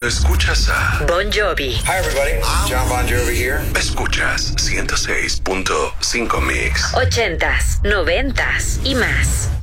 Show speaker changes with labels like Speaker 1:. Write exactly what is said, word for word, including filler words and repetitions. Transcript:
Speaker 1: Escuchas a
Speaker 2: Bon Jovi.
Speaker 3: Hi everybody, John Bon Jovi here.
Speaker 1: Escuchas ciento seis punto cinco Mix.
Speaker 2: Ochentas, noventas y más.